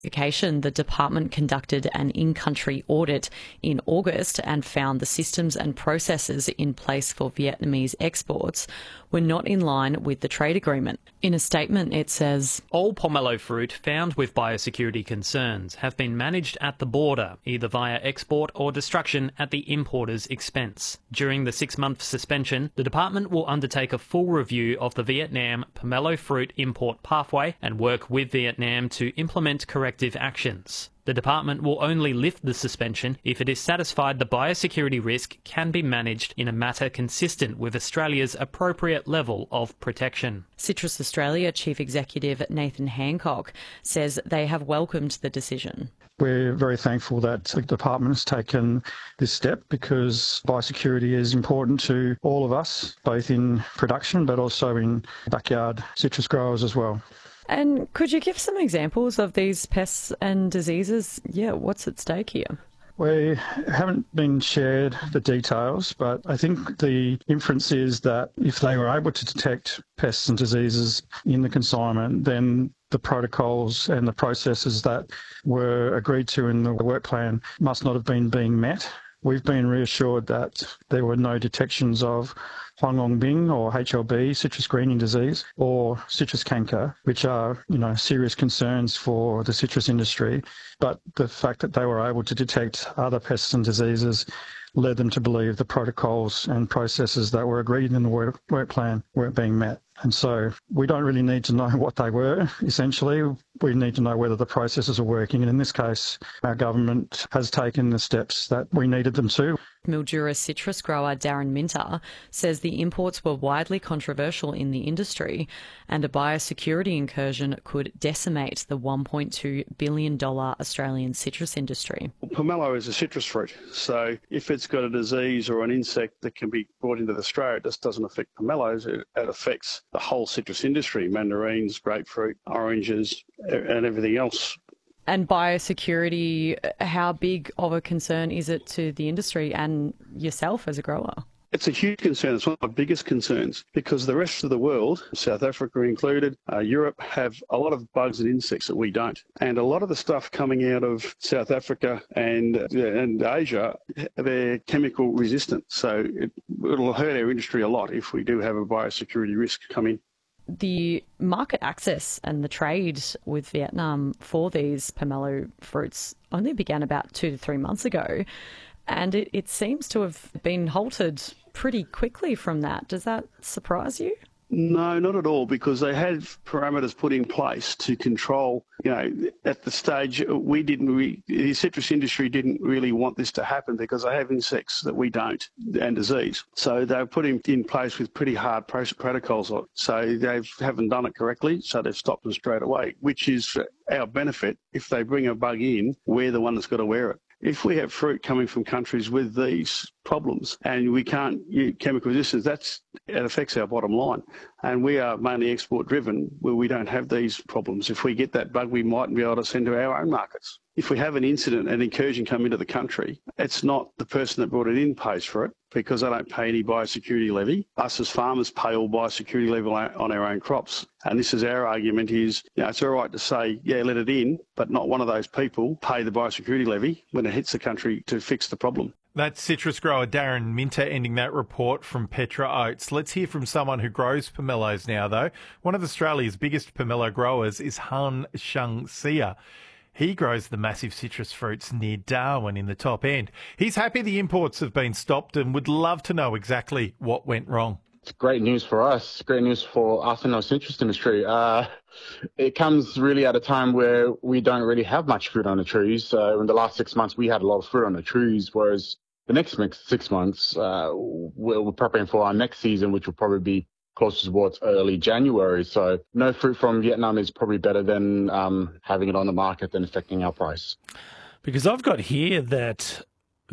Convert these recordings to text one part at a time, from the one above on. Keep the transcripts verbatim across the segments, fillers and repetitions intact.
The department conducted an in-country audit in August and found the systems and processes in place for Vietnamese exports were not in line with the trade agreement. In a statement, it says, all pomelo fruit found with biosecurity concerns have been managed at the border, either via export or destruction at the importer's expense. During the six-month suspension, the department will undertake a full review of the Vietnam pomelo fruit import pathway and work with Vietnam to implement corrective actions. The department will only lift the suspension if it is satisfied the biosecurity risk can be managed in a manner consistent with Australia's appropriate level of protection. Citrus Australia Chief Executive Nathan Hancock says they have welcomed the decision. We're very thankful that the department has taken this step because biosecurity is important to all of us, both in production but also in backyard citrus growers as well. And could you give some examples of these pests and diseases? Yeah, what's at stake here? We haven't been shared the details, but I think the inference is that if they were able to detect pests and diseases in the consignment, then the protocols and the processes that were agreed to in the work plan must not have been being met. We've been reassured that there were no detections of Hoang Long Bing or H L B, citrus greening disease, or citrus canker, which are, you know, serious concerns for the citrus industry. But the fact that they were able to detect other pests and diseases led them to believe the protocols and processes that were agreed in the work, work plan weren't being met. And so we don't really need to know what they were, essentially. We need to know whether the processes are working. And in this case, our government has taken the steps that we needed them to. Mildura citrus grower Darren Minter says the imports were widely controversial in the industry and a biosecurity incursion could decimate the one point two billion dollars Australian citrus industry. Pomelo is a citrus fruit, so if it's got a disease or an insect that can be brought into Australia, it just doesn't affect pomelos, it, it affects the whole citrus industry, mandarins, grapefruit, oranges and everything else. And biosecurity, how big of a concern is it to the industry and yourself as a grower? It's a huge concern. It's one of the biggest concerns because the rest of the world, South Africa included, uh, Europe, have a lot of bugs and insects that we don't. And a lot of the stuff coming out of South Africa and, uh, and Asia, they're chemical resistant. So it, it'll hurt our industry a lot if we do have a biosecurity risk come in. The market access and the trade with Vietnam for these pomelo fruits only began about two to three months ago, and it, it seems to have been halted pretty quickly from that. Does that surprise you? No, not at all, because they had parameters put in place to control, you know, at the stage we didn't, re- the citrus industry didn't really want this to happen because they have insects that we don't and disease. So they were put in, in place with pretty hard pro- protocols. So they haven't done it correctly, so they've stopped them straight away, which is our benefit. If they bring a bug in, we're the one that's got to wear it. If we have fruit coming from countries with these problems and we can't use chemical resistance, that's, it affects our bottom line. And we are mainly export driven where we don't have these problems. If we get that bug, we mightn't be able to send to our own markets. If we have an incident, an incursion come into the country, it's not the person that brought it in pays for it because they don't pay any biosecurity levy. Us as farmers pay all biosecurity levy on our own crops. And this is our argument is, you know, it's all right to say, yeah, let it in, but not one of those people pay the biosecurity levy when it hits the country to fix the problem. That's citrus grower Darren Minter ending that report from Petra Oats. Let's hear from someone who grows pomelos now, though. One of Australia's biggest pomelo growers is Han Sheng Sia. He grows the massive citrus fruits near Darwin in the top end. He's happy the imports have been stopped and would love to know exactly what went wrong. It's great news for us, great news for us in our citrus industry. Uh, it comes really at a time where we don't really have much fruit on the trees. Uh, in the last six months, we had a lot of fruit on the trees, whereas the next six months, uh, we're, we're preparing for our next season, which will probably be closer towards early January. So no fruit from Vietnam is probably better than um, having it on the market and affecting our price. Because I've got here that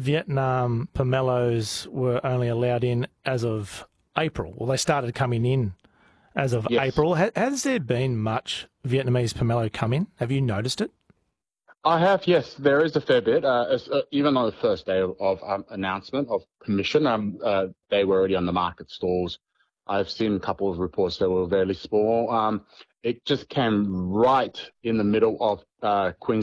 Vietnam pomelos were only allowed in as of April. Well, they started coming in as of yes. April. Has there been much Vietnamese pomelo come in? Have you noticed it? I have, yes. There is a fair bit. Uh, as, uh, even on the first day of, of um, announcement of permission, um, uh, they were already on the market stalls. I've seen a couple of reports that were fairly small. Um, it just came right in the middle of uh, Queensland.